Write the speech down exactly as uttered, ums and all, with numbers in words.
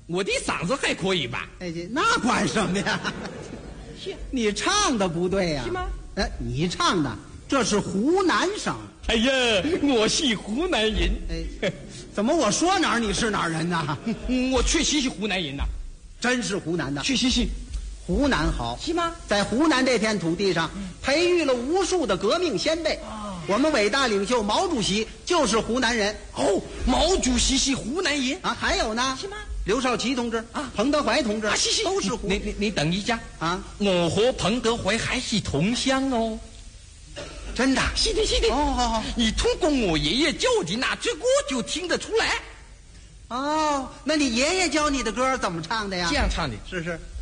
我的嗓子还可以吧？ 哎，这那管什么呀？你唱的不对呀、啊？ 是吗？ 哎，你唱的这是湖南省。 哎呀，我是湖南人。 哎，怎么我说哪儿你是哪儿人呢？ 我确实是湖南人呐、啊， 真是湖南的。 确实是。 湖南好， 是吗？ 在湖南这片土地上，嗯、培育了无数的革命先辈。哦、我们伟大领袖毛主席就是湖南人。 哦，毛主席是湖南人啊？还有呢？ 是吗？ 刘少奇同志啊，彭德怀同志啊，是是， 都是湖。 你你你等一下啊！ 我和彭德怀还是同乡哦。 真的？ 是的，是的。 哦，好好。 你通过我爷爷教的那支歌就听得出来。 哦，那你爷爷教你的歌怎么唱的呀？ 这样唱的， 是是。